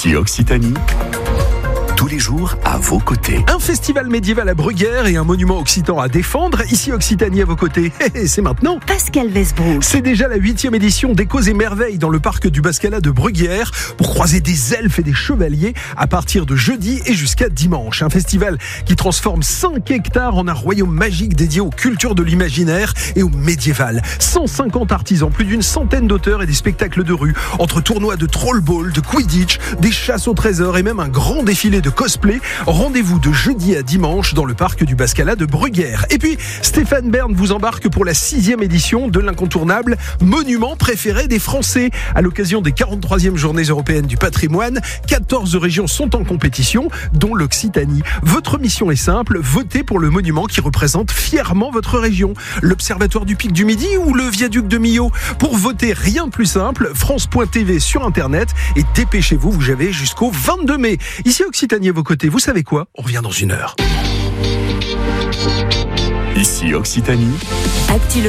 Ici Occitanie, tous les jours à vos côtés. Un festival médiéval à Bruguière et un monument occitan à défendre. Ici Occitanie à vos côtés. C'est maintenant. Pascal Westbrook. C'est déjà la 8e édition d'Échos et Merveilles dans le parc du Bascala de Bruguière pour croiser des elfes et des chevaliers à partir de jeudi et jusqu'à dimanche. Un festival qui transforme 5 hectares en un royaume magique dédié aux cultures de l'imaginaire et au médiéval. 150 artisans, plus d'une centaine d'auteurs et des spectacles de rue, entre tournois de trollball, de quidditch, des chasses au trésor et même un grand défilé de cosplay. Rendez-vous de jeudi à dimanche dans le parc du Bascala de Bruguière. Et puis, Stéphane Bern vous embarque pour la 6e édition de l'incontournable monument préféré des Français. À l'occasion des 43e journées européennes du patrimoine, 14 régions sont en compétition, dont l'Occitanie. Votre mission est simple, votez pour le monument qui représente fièrement votre région. L'Observatoire du Pic du Midi ou le Viaduc de Millau. Pour voter, rien de plus simple, France.tv sur Internet et dépêchez-vous, vous avez jusqu'au 22 mai. Ici Occitanie à vos côtés, vous savez quoi ? On revient dans une heure. Ici Occitanie.